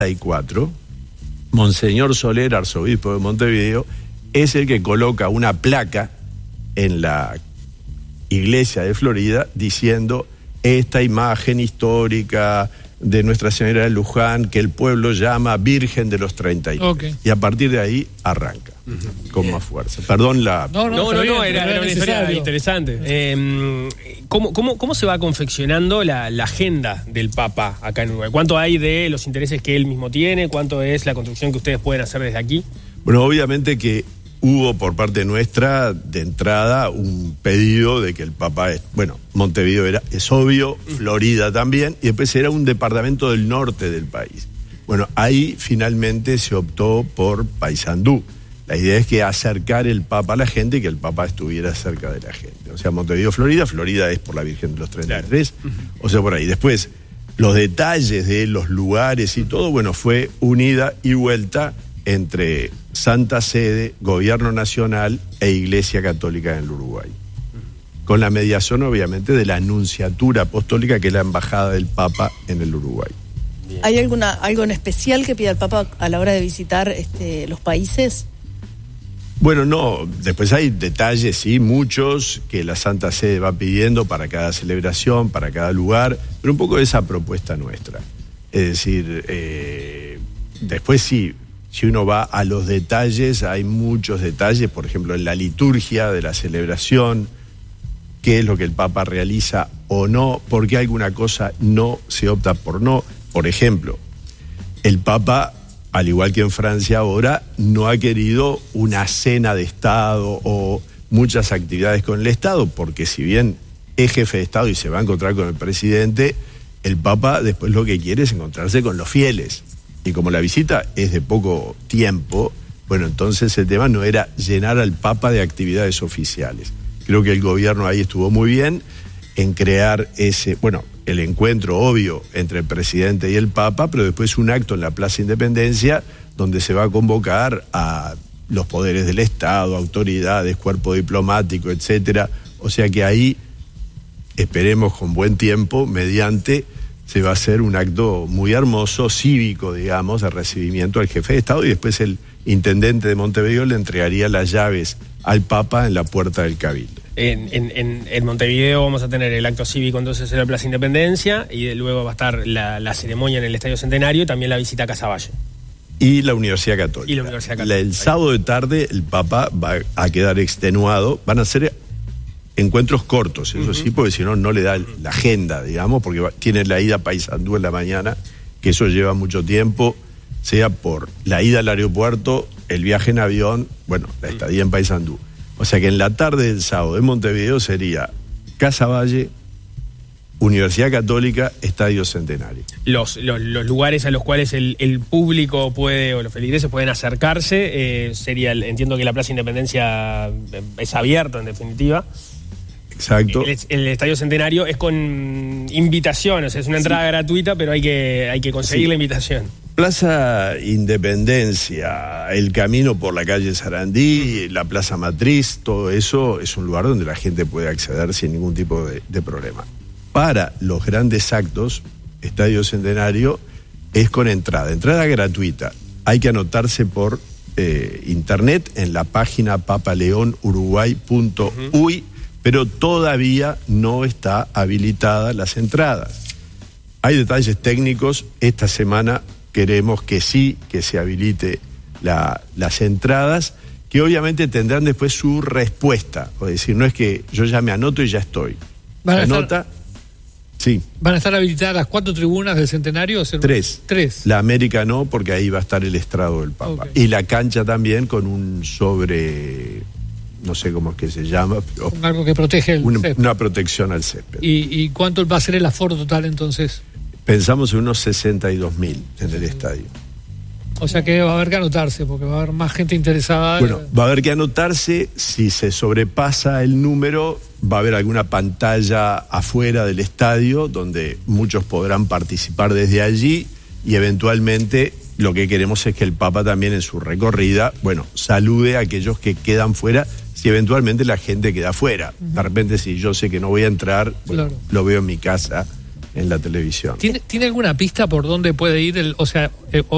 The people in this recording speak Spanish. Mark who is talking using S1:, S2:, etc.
S1: 1994, Monseñor Soler, arzobispo de Montevideo, es el que coloca una placa en la iglesia de Florida diciendo esta imagen histórica de Nuestra Señora de Luján que el pueblo llama Virgen de los 32.
S2: Okay.
S1: Y a partir de ahí arranca con más fuerza. Perdón la...
S3: No, era una historia interesante. ¿Cómo se va confeccionando la agenda del Papa acá en Uruguay? ¿Cuánto hay de los intereses que él mismo tiene? ¿Cuánto es la construcción que ustedes pueden hacer desde aquí?
S1: Bueno, obviamente que hubo por parte nuestra, de entrada, un pedido de que el Papa, Montevideo es obvio, Florida también, y después era un departamento del norte del país. Bueno, ahí finalmente se optó por Paysandú. La idea es que acercar el Papa a la gente y que el Papa estuviera cerca de la gente. O sea, Montevideo, Florida es por la Virgen de los 33, o sea, por ahí. Después, los detalles de los lugares y todo, fue unida y vuelta entre Santa Sede, Gobierno Nacional e Iglesia Católica en el Uruguay. Con la mediación, obviamente, de la Nunciatura Apostólica, que es la embajada del Papa en el Uruguay.
S4: ¿Hay algo en especial que pida el Papa a la hora de visitar los países?
S1: Bueno, no, después hay detalles, sí, muchos, que la Santa Sede va pidiendo para cada celebración, para cada lugar, pero un poco de esa propuesta nuestra. Es decir, después sí, si uno va a los detalles, hay muchos detalles, por ejemplo, en la liturgia de la celebración, qué es lo que el Papa realiza o no, por qué alguna cosa no se opta por no. Por ejemplo, el Papa, al igual que en Francia ahora, no ha querido una cena de Estado o muchas actividades con el Estado, porque si bien es jefe de Estado y se va a encontrar con el presidente, el Papa después lo que quiere es encontrarse con los fieles. Y como la visita es de poco tiempo, entonces el tema no era llenar al Papa de actividades oficiales. Creo que el gobierno ahí estuvo muy bien en crear el encuentro obvio entre el presidente y el Papa, pero después un acto en la Plaza Independencia donde se va a convocar a los poderes del Estado, autoridades, cuerpo diplomático, etcétera. O sea que ahí, esperemos con buen tiempo, mediante, se va a hacer un acto muy hermoso, cívico, digamos, de recibimiento al jefe de Estado, y después el intendente de Montevideo le entregaría las llaves al Papa en la puerta del Cabildo.
S3: En Montevideo vamos a tener el acto cívico entonces en la Plaza Independencia, y luego va a estar la ceremonia en el Estadio Centenario y también la visita a Casaballe.
S1: Y la Universidad Católica. El sábado de tarde el Papa va a quedar extenuado, van a ser encuentros cortos, eso sí, porque si no, no le da la agenda, digamos, porque tiene la ida a Paysandú en la mañana, que eso lleva mucho tiempo, sea por la ida al aeropuerto, el viaje en avión, la estadía en Paysandú. O sea que en la tarde del sábado de Montevideo sería Casaballe, Universidad Católica, Estadio Centenario.
S3: Los lugares a los cuales el público puede, o los feligreses pueden acercarse, entiendo que la Plaza Independencia es abierta en definitiva.
S1: Exacto.
S3: El Estadio Centenario es con invitación, o sea, es una entrada gratuita, pero hay que conseguir la invitación.
S1: Plaza Independencia, el camino por la calle Sarandí, la Plaza Matriz, todo eso es un lugar donde la gente puede acceder sin ningún tipo de problema. Para los grandes actos, Estadio Centenario es con entrada gratuita. Hay que anotarse por internet en la página papaleonuruguay.uy, pero todavía no está habilitada las entradas. Hay detalles técnicos, esta semana queremos que se habilite las entradas, que obviamente tendrán después su respuesta. Es decir, no es que yo ya me anoto y ya estoy. Sí.
S2: ¿Van a estar habilitadas las 4 tribunas del Centenario?
S1: 3. La América no, porque ahí va a estar el estrado del Papa. Okay. Y la cancha también con un no sé cómo es que se llama.
S2: Algo que protege el césped.
S1: Una protección al césped.
S2: ¿Y cuánto va a ser el aforo total entonces?
S1: Pensamos en unos 62.000 en el estadio.
S2: O sea que va a haber que anotarse, porque va a haber más gente interesada.
S1: Va a haber que anotarse. Si se sobrepasa el número, va a haber alguna pantalla afuera del estadio donde muchos podrán participar desde allí, y eventualmente lo que queremos es que el Papa también en su recorrida, salude a aquellos que quedan fuera, si eventualmente la gente queda fuera. De repente, si yo sé que no voy a entrar, lo veo en mi casa, en la televisión.
S2: ¿Tiene alguna pista por dónde puede ir